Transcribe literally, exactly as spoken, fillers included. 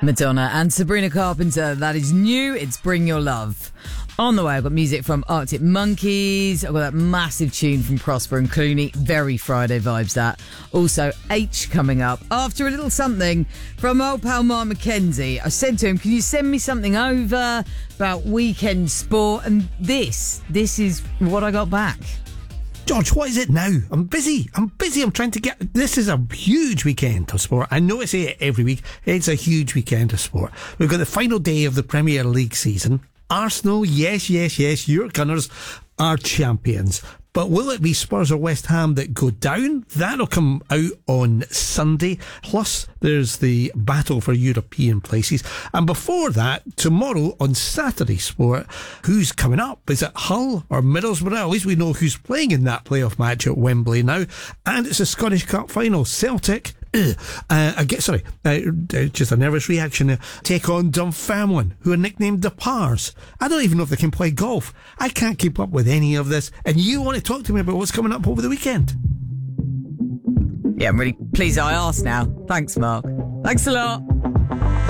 Madonna and Sabrina Carpenter. That is new. It's Bring Your Love. On the way, I've got music from Arctic Monkeys. I've got that massive tune from Prosper and Clooney. Very Friday vibes, that. Also, H coming up after a little something from old pal Mark McKenzie. I said to him, can you send me something over about weekend sport? And this, this is what I got back. George, what is it now? I'm busy. I'm busy. I'm trying to get... This is a huge weekend of sport. I know I say it every week. It's a huge weekend of sport. We've got the final day of the Premier League season. Arsenal, yes, yes, yes, your Gunners are champions. But will it be Spurs or West Ham that go down? That'll come out on Sunday. Plus, there's the battle for European places. And before that, tomorrow on Saturday Sport, who's coming up? Is it Hull or Middlesbrough? At least we know who's playing in that playoff match at Wembley now. And it's a Scottish Cup final. Celtic... Uh, I get sorry, uh, just a nervous reaction. Uh, take on Dunfermline, who are nicknamed the Pars. I don't even know if they can play golf. I can't keep up with any of this. And you want to talk to me about what's coming up over the weekend? Yeah, I'm really pleased I asked now. Thanks, Mark. Thanks a lot.